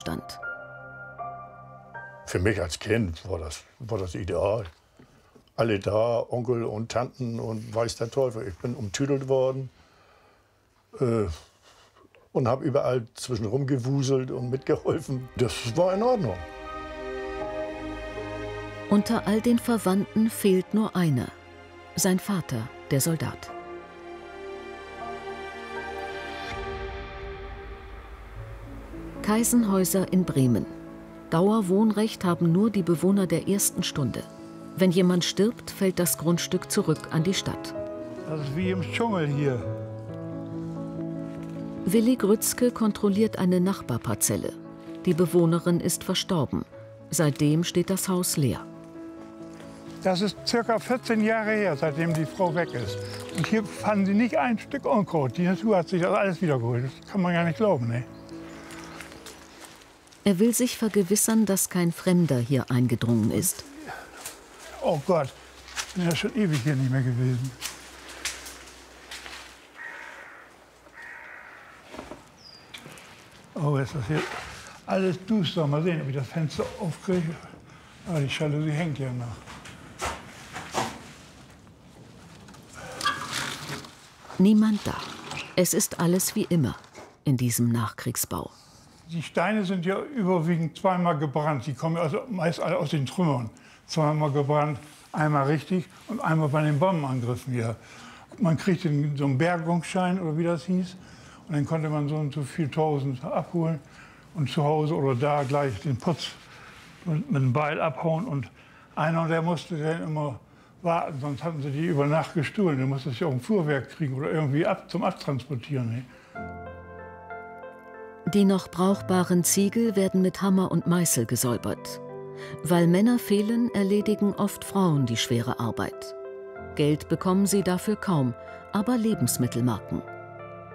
stand. Für mich als Kind war das ideal. Alle da, Onkel und Tanten und weiß der Teufel. Ich bin umtüdelt worden und habe überall zwischenrum gewuselt und mitgeholfen. Das war in Ordnung. Unter all den Verwandten fehlt nur einer: sein Vater, der Soldat. Kaisenhäuser in Bremen. Dauerwohnrecht haben nur die Bewohner der ersten Stunde. Wenn jemand stirbt, fällt das Grundstück zurück an die Stadt. Das ist wie im Dschungel hier. Willi Grützke kontrolliert eine Nachbarparzelle. Die Bewohnerin ist verstorben. Seitdem steht das Haus leer. Das ist ca. 14 Jahre her, seitdem die Frau weg ist. Und hier fanden sie nicht ein Stück Unkraut. Die Natur hat sich das alles wiedergeholt. Das kann man gar nicht glauben. Ne? Er will sich vergewissern, dass kein Fremder hier eingedrungen ist. Oh Gott, ich bin ja schon ewig hier nicht mehr gewesen. Oh, ist das hier alles duster. Mal sehen, ob ich das Fenster aufkriege. Aber die Jalousie hängt ja noch. Niemand da. Es ist alles wie immer in diesem Nachkriegsbau. Die Steine sind ja überwiegend zweimal gebrannt. Die kommen also meist alle aus den Trümmern. Zweimal gebrannt, einmal richtig und einmal bei den Bombenangriffen hier. Man kriegte so einen Bergungsschein oder wie das hieß. Und dann konnte man so und so viel Tausend abholen und zu Hause oder da gleich den Putz mit dem Beil abhauen. Und einer, der musste dann immer warten, sonst hatten sie die über Nacht gestohlen. Der musste sich auch ein Fuhrwerk kriegen oder irgendwie zum Abtransportieren. Ne? Die noch brauchbaren Ziegel werden mit Hammer und Meißel gesäubert. Weil Männer fehlen, erledigen oft Frauen die schwere Arbeit. Geld bekommen sie dafür kaum, aber Lebensmittelmarken.